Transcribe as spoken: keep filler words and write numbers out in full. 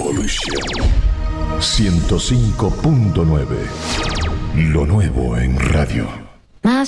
Revolution ciento cinco punto nueve. Lo nuevo en radio.